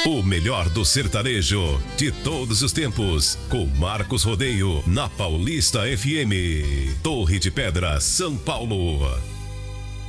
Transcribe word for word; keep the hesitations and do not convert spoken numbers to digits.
O melhor do sertanejo de todos os tempos, com Marcos Rodeio, na Paulista F M. Torre de Pedra, São Paulo.